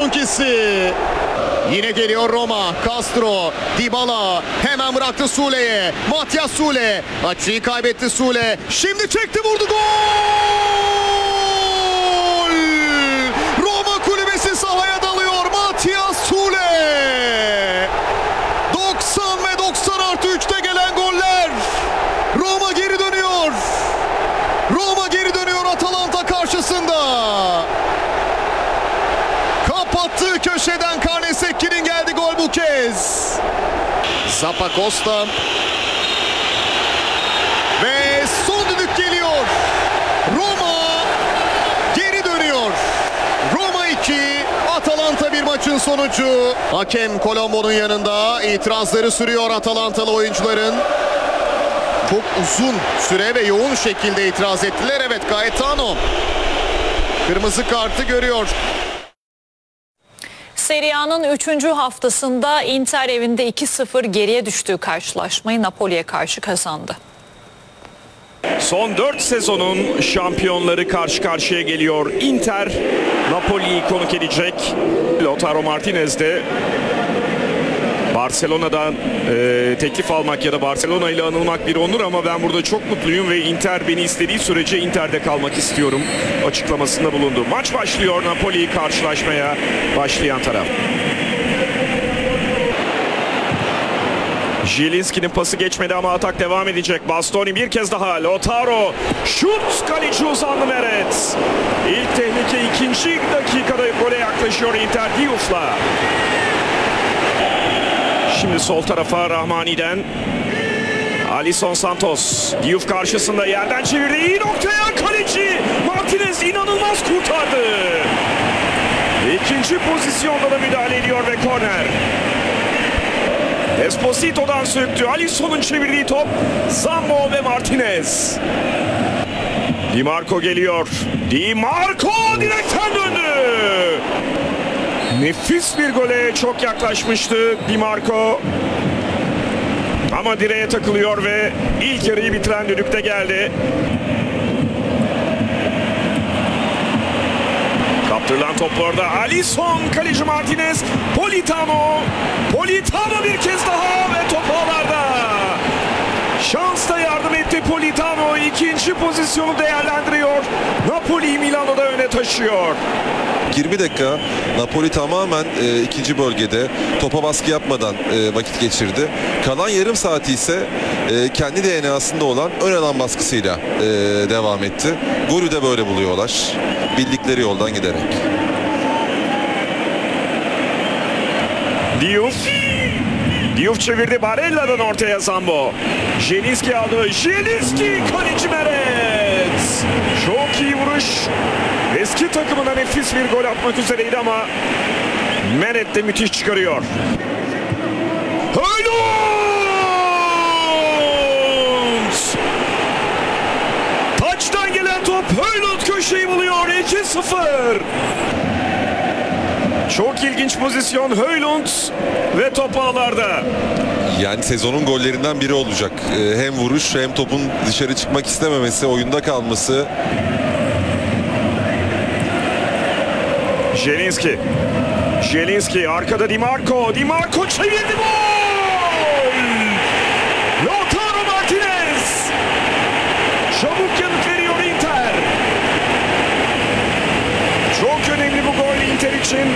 sonunkisi. Yine geliyor Roma. Castro, Dybala hemen bıraktı Sule'ye. Matias Sule. Açıyı kaybetti Sule. Şimdi çekti, vurdu, gol! Roma kulübesi sahaya dalıyor. Matias Sule. 90 ve 90+3'te gelen goller. Roma geri dönüyor. Roma geri dönüyor Atalanta karşısında. Kapattığı köşeden Karnesekki'nin geldi gol bu kez. Zappacosta. Ve son düdük geliyor. Roma geri dönüyor. Roma 2, Atalanta 1 maçın sonucu. Hakem Colombo'nun yanında itirazları sürüyor Atalantalı oyuncuların. Çok uzun süre ve yoğun şekilde itiraz ettiler. Evet, Gaetano kırmızı kartı görüyor. Serie A'nın 3. haftasında Inter evinde 2-0 geriye düştüğü karşılaşmayı Napoli'ye karşı kazandı. Son 4 sezonun şampiyonları karşı karşıya geliyor. Inter Napoli'yi konuk edecek. Lautaro Martinez de Barcelona'dan teklif almak ya da Barcelona ile anılmak bir onur ama ben burada çok mutluyum ve Inter beni istediği sürece Inter'de kalmak istiyorum açıklamasında bulundu. Maç başlıyor, Napoli'yi karşılaşmaya başlayan taraf. Zielinski'nin pası geçmedi ama atak devam edecek. Bastoni bir kez daha. Lautaro. Şut. Kaleci uzandı Meret. İlk tehlike ikinci dakikada gole yaklaşıyor Inter Diouf'la. Şimdi sol tarafa Rahmani'den Alisson Santos. Diouf karşısında yerden çevirdi. İyi noktaya kaleci Martinez inanılmaz kurtardı. İkinci pozisyonda da müdahale ediyor ve korner. Esposito'dan söktü. Alisson'un çevirdiği top. Zambo ve Martinez. Di Marco geliyor. Di Marco direkten döndü. Nefis bir gole çok yaklaşmıştı Di Marco. Ama direğe takılıyor ve ilk yarıyı bitiren düdükte geldi. Kaptırılan toplarda Alisson, kaleci Martinez, Politano bir kez daha ve top ağlarda. Şans da yardım etti Politano, ikinci pozisyonu değerlendiriyor. Napoli Milano'da öne taşıyor. 20 dakika Napoli tamamen ikinci bölgede topa baskı yapmadan vakit geçirdi. Kalan yarım saati ise kendi DNA'sında olan ön alan baskısıyla devam etti. Golü de böyle buluyorlar. Bildikleri yoldan giderek. Diouf çevirdi, Barella'dan ortaya Zambo. Zielinski aldı. Zielinski, kaleci Meret. Çok iyi vuruş. Eski takımına nefis bir gol atmak üzereydi ama Meret de müthiş çıkarıyor. Höylund! Taçtan gelen top, Höylund köşeyi buluyor. 2-0. Çok ilginç pozisyon, Höylund ve top ağlarda. Yani sezonun gollerinden biri olacak. Hem vuruş hem topun dışarı çıkmak istememesi, oyunda kalması. Zielinski arkada Di Marco çevirdi, gol! Lautaro Martinez. Çabuk yanıt veriyor Inter. Çok önemli bu gol Inter için.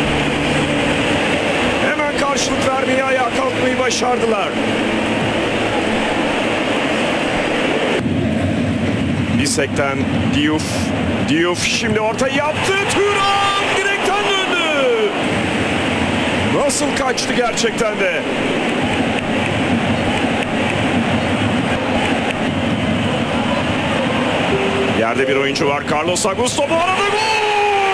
Hemen karşılık vermeye, ayağa kalkmayı başardılar. Bisek'ten Diouf şimdi ortayı yaptı. Thuram direkten döndü. Nasıl kaçtı gerçekten de. Yerde bir oyuncu var. Carlos Augusto bu arada gol!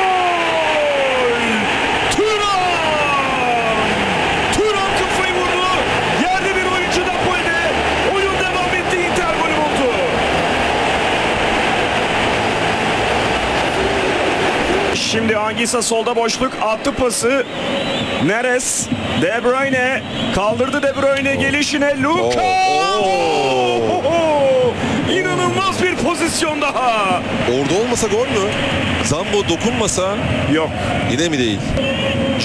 Thuram kafayı vurdu. Yerde bir oyuncu Napoli'de. Oyun devam etti. Inter golü buldu. Şimdi Anguissa solda boşluk attı pası. Neres, De Bruyne kaldırdı, De Bruyne gelişine Luka. İnanılmaz bir pozisyon daha. Orada olmasa gol mü? Zambo dokunmasa Yok. yine mi değil?